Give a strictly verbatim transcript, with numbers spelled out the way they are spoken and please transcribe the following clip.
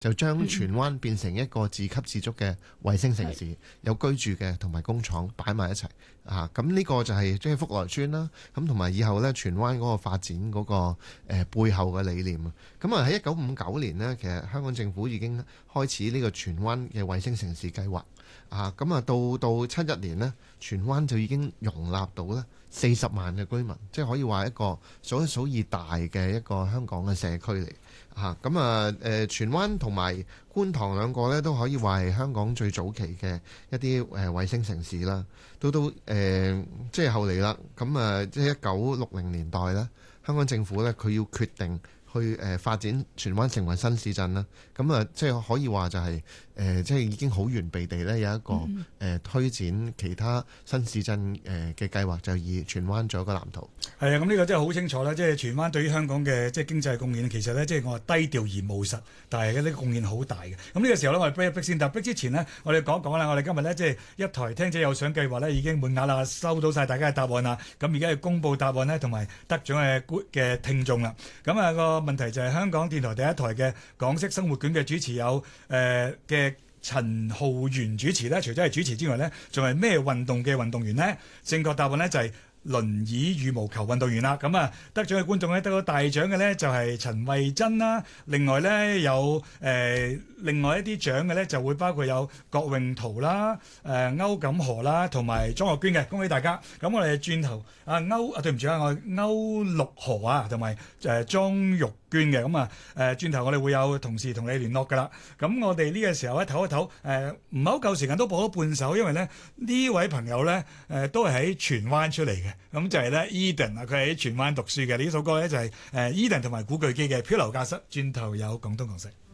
就將荃灣變成一個自給自足嘅衛星城市，有居住嘅同埋工廠擺埋一齊啊！咁呢個就係即係福來村啦。咁同埋以後呢，荃灣嗰個發展嗰、嗰個、呃、背後嘅理念啊。咁啊喺一九五九年呢，其實香港政府已經開始呢個荃灣嘅衛星城市計劃啊。咁啊到到七一年呢，荃灣就已經容納到呢四十萬嘅居民，即係可以話一個數一數二大嘅一個香港嘅社區嚟。嚇咁啊！誒荃灣同埋觀塘兩個咧都可以話係香港最早期嘅一啲誒衛星城市啦。到到誒、呃、即係後嚟啦，咁啊即係一九六零年代咧，香港政府咧佢要決定去誒發展荃灣成為新市鎮啦。咁啊即係可以話就係、是、誒、呃、即係已經好完備地咧有一個誒、呃、推展其他新市鎮誒嘅計劃，就以荃灣做一個藍圖。 係啊，咁呢個真係好清楚啦！即係荃灣對於香港嘅即係經濟貢獻，其實咧即係我話低調而務實，但係呢個貢獻好大嘅。咁呢個時候咧，我哋 break 一 break 先。但係 break 之前呢，我哋講一講啦。我哋今日咧即係一台聽者有獎計劃咧已經滿額啦，收到晒大家嘅答案啦。咁而家要公佈答案呢，同埋得獎嘅嘅聽眾啦。咁啊個問題就係香港電台第一台嘅港式生活卷嘅主持有誒嘅。呃陳浩源主持咧，除咗係主持之外咧，仲係咩運動嘅運動員呢？正確答案呢就係輪椅羽毛球運動員啦。咁啊，得獎嘅觀眾咧，得到大獎嘅呢就係陳慧珍啦。另外呢，有誒、呃、另外一啲獎嘅呢，就會包括有郭詠圖啦、誒、呃、歐錦河啦，同埋莊學娟嘅。恭喜大家！咁我哋轉頭啊歐啊對唔住啊，我歐陸河啊，同埋誒莊玉捐嘅。咁啊誒轉頭我哋會有同事同你聯絡㗎啦。咁我哋呢個時候咧唞一唞誒，唔係好夠時間都播咗半首，因為咧呢位朋友咧誒、呃、都係喺荃灣出嚟嘅。咁就係咧 Eden 啊，佢喺荃灣讀書嘅。呢首歌咧就係誒 Eden 同埋古巨基嘅《漂流教室》。轉頭有廣東共識。